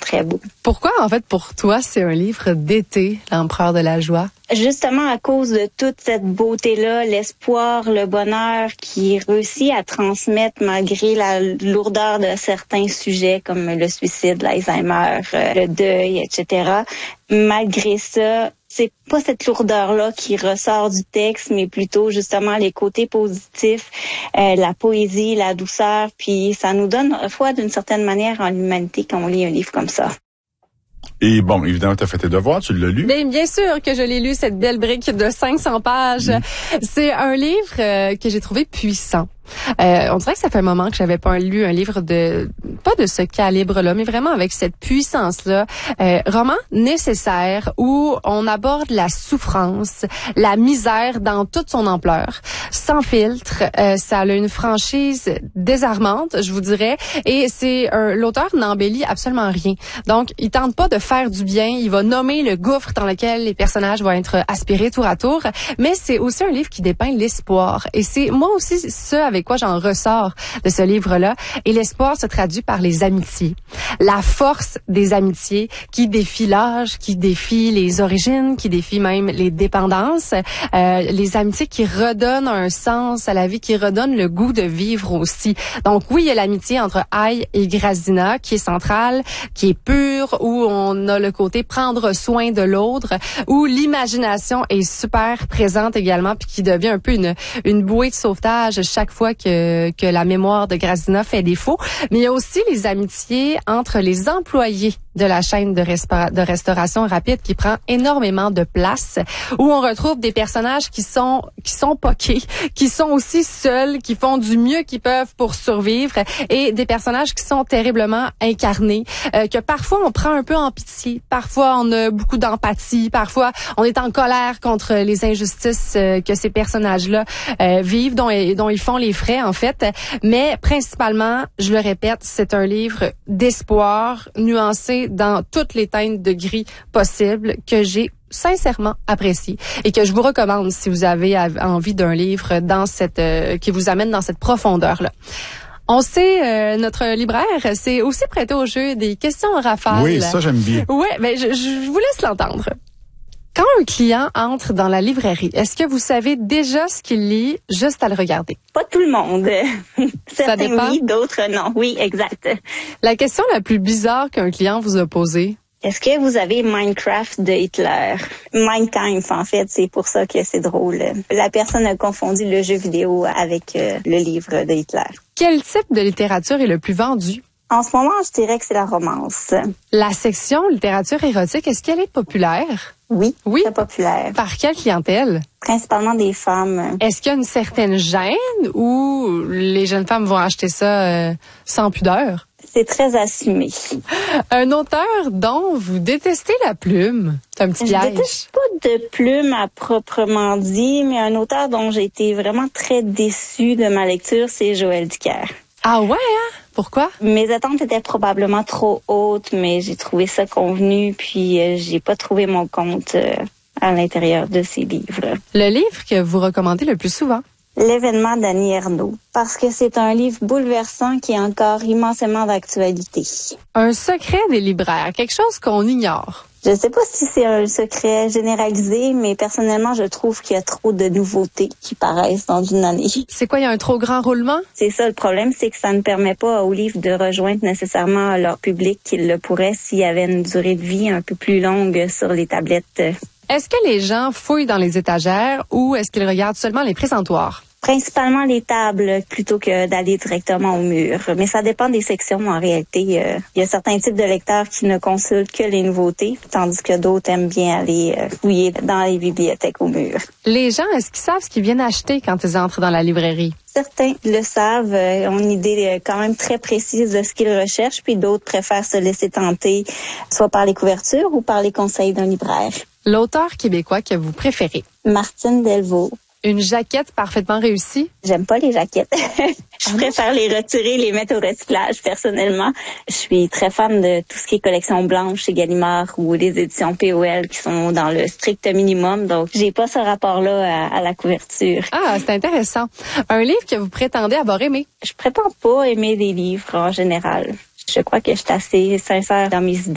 très beau. Pourquoi, en fait, pour toi, c'est un livre d'été, L'Empereur de la joie? Justement à cause de toute cette beauté-là, l'espoir, le bonheur qui réussit à transmettre malgré la lourdeur de certains sujets comme le suicide, l'Alzheimer, le deuil, etc. Malgré ça, c'est pas cette lourdeur-là qui ressort du texte, mais plutôt justement les côtés positifs, la poésie, la douceur, puis ça nous donne foi d'une certaine manière en l'humanité quand on lit un livre comme ça. Et bon, évidemment, tu as fait tes devoirs, tu l'as lu? Bien sûr que je l'ai lu, cette belle brique de 500 pages. C'est un livre que j'ai trouvé puissant. On dirait que ça fait un moment que j'avais pas lu un livre pas de ce calibre-là, mais vraiment avec cette puissance-là. Roman nécessaire où on aborde la souffrance, la misère dans toute son ampleur, sans filtre. Ça a une franchise désarmante, je vous dirais, et l'auteur n'embellit absolument rien. Donc, il tente pas de faire du bien, il va nommer le gouffre dans lequel les personnages vont être aspirés tour à tour, mais c'est aussi un livre qui dépeint l'espoir. Et c'est moi aussi avec quoi j'en ressors de ce livre-là. Et l'espoir se traduit par les amitiés. La force des amitiés qui défient l'âge, qui défient les origines, qui défient même les dépendances. Les amitiés qui redonnent un sens à la vie, qui redonnent le goût de vivre aussi. Donc oui, il y a l'amitié entre Aïe et Grasina qui est centrale, qui est pure, où on a le côté prendre soin de l'autre, où l'imagination est super présente également, puis qui devient un peu une bouée de sauvetage chaque fois que la mémoire de Grasina fait défaut. Mais il y a aussi les amitiés entre les employés de la chaîne de restauration rapide qui prend énormément de place, où on retrouve des personnages qui sont poqués, qui sont aussi seuls, qui font du mieux qu'ils peuvent pour survivre, et des personnages qui sont terriblement incarnés, que parfois on prend un peu en pitié, parfois on a beaucoup d'empathie, parfois on est en colère contre les injustices que ces personnages-là vivent, dont ils font les frais en fait. Mais principalement, je le répète, c'est un livre d'espoir nuancé dans toutes les teintes de gris possibles que j'ai sincèrement apprécié et que je vous recommande si vous avez envie d'un livre qui vous amène dans cette profondeur-là. On sait, notre libraire s'est aussi prêté au jeu des questions en rafale. Oui, ça j'aime bien. Oui, ben je vous laisse l'entendre. Quand un client entre dans la librairie, est-ce que vous savez déjà ce qu'il lit juste à le regarder? Pas tout le monde. Ça dépend. Oui, d'autres non. Oui, exact. La question la plus bizarre qu'un client vous a posée? Est-ce que vous avez Minecraft de Hitler? Mein Kampf, en fait, c'est pour ça que c'est drôle. La personne a confondu le jeu vidéo avec le livre de Hitler. Quel type de littérature est le plus vendu? En ce moment, je dirais que c'est la romance. La section littérature érotique, est-ce qu'elle est populaire? Oui, très populaire. Par quelle clientèle? Principalement des femmes. Est-ce qu'il y a une certaine gêne ou les jeunes femmes vont acheter ça sans pudeur? C'est très assumé. Un auteur dont vous détestez la plume. C'est un petit piège. Je déteste pas de plume à proprement dit, mais un auteur dont j'ai été vraiment très déçue de ma lecture, c'est Joël Dicker. Ah ouais, hein? Pourquoi? Mes attentes étaient probablement trop hautes, mais j'ai trouvé ça convenu, puis j'ai pas trouvé mon compte à l'intérieur de ces livres. Le livre que vous recommandez le plus souvent? L'événement d'Annie Ernaux, parce que c'est un livre bouleversant qui est encore immensément d'actualité. Un secret des libraires, quelque chose qu'on ignore. Je sais pas si c'est un secret généralisé, mais personnellement, je trouve qu'il y a trop de nouveautés qui paraissent dans une année. C'est quoi, il y a un trop grand roulement? C'est ça, le problème, c'est que ça ne permet pas aux livres de rejoindre nécessairement leur public qu'ils le pourraient s'il y avait une durée de vie un peu plus longue sur les tablettes. Est-ce que les gens fouillent dans les étagères ou est-ce qu'ils regardent seulement les présentoirs? Principalement les tables plutôt que d'aller directement au mur. Mais ça dépend des sections en réalité. Il y a certains types de lecteurs qui ne consultent que les nouveautés, tandis que d'autres aiment bien aller fouiller dans les bibliothèques au mur. Les gens, est-ce qu'ils savent ce qu'ils viennent acheter quand ils entrent dans la librairie? Certains le savent, ont une idée quand même très précise de ce qu'ils recherchent, puis d'autres préfèrent se laisser tenter, soit par les couvertures ou par les conseils d'un libraire. L'auteur québécois que vous préférez? Martine Delvaux. Une jaquette parfaitement réussie? J'aime pas les jaquettes. Je préfère les retirer, les mettre au recyclage, personnellement. Je suis très fan de tout ce qui est collection blanche chez Gallimard ou les éditions POL qui sont dans le strict minimum. Donc, j'ai pas ce rapport-là à la couverture. Ah, c'est intéressant. Un livre que vous prétendez avoir aimé? Je prétends pas aimer des livres en général. Je crois que je suis assez sincère dans mes idées.